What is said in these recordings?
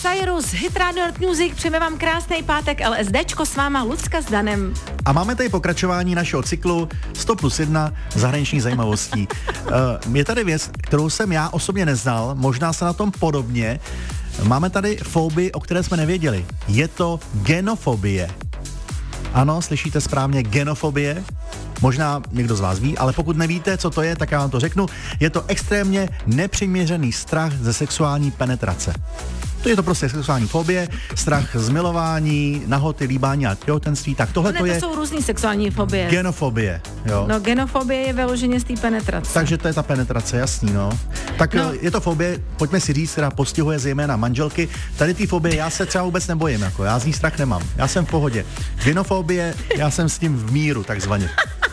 Cyrus, Hit Radio Music, přejeme vám krásný pátek, LSDčko s váma Lucka s Danem. A máme tady pokračování našeho cyklu 100+1 zahraničních zajímavostí. Je tady věc, kterou jsem já osobně neznal, možná se na tom podobně. Máme tady fobii, o které jsme nevěděli. Je to genofobie. Ano, slyšíte správně, genofobie. Možná někdo z vás ví, ale pokud nevíte, co to je, tak já vám to řeknu. Je to extrémně nepřiměřený strach ze sexuální penetrace. To je to prostě sexuální fobie, strach z milování, nahoty, líbání a těhotenství, tak tohle to je... To jsou různý sexuální fobie. Genofobie, jo. No, genofobie je vyloženě z té penetrace. Takže to je ta penetrace, jasný, no. Tak no. Je to fobie, pojďme si říct, která postihuje zejména manželky. Tady ty fobie já se třeba vůbec nebojím, jako já z ní strach nemám. Já jsem v pohodě. Genofobie, já jsem s tím v míru, takzvaně.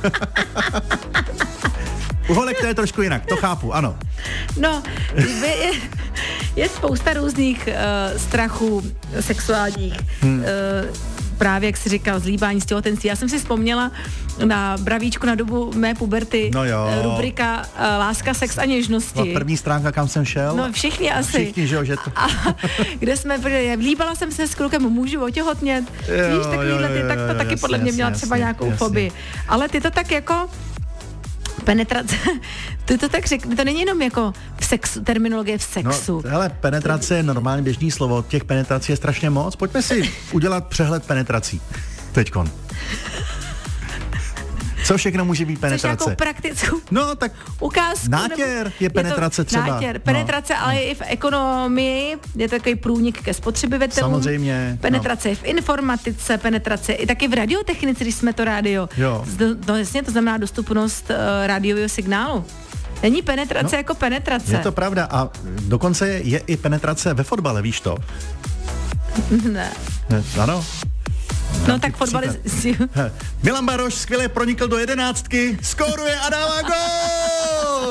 U holek to je trošku jinak, to chápu, ano. No, je spousta různých strachů sexuálních. Právě, jak jsi říkal, zlíbání, z těhotenství. Já jsem si vzpomněla na Bravíčku na dobu mé puberty, rubrika Láska, sex a něžnosti. No, první stránka, kam jsem šel. No, všichni asi. Všichni, že jo, že to... A kde jsme, líbala jsem se s klukem, můžu otěhotnět. Víš, takovýhle ty, tak to taky podle mě měla třeba nějakou fobii. Ale ty to tak jako... Penetrace, ty to tak řekni, to není jenom jako v sexu, terminologie v sexu. No, hele, penetrace je normálně běžný slovo, těch penetrací je strašně moc. Pojďme si udělat přehled penetrací. Teďkon. Co všechno může být penetrace? Což nějakou praktickou no, tak ukázku. Nátěr je penetrace třeba. Nátěr, penetrace, ale i v ekonomii je takový průnik ke spotřebitelům. Samozřejmě. Penetrace je v informatice, penetrace i taky v radiotechnice, když jsme to rádio. Jo. To znamená dostupnost rádiového signálu. Není penetrace jako penetrace. Je to pravda a dokonce je i penetrace ve fotbale, víš to? Ne. Ano. No tak fotbalisti. Milan Baroš skvěle pronikl do 11, skóruje a dává gól!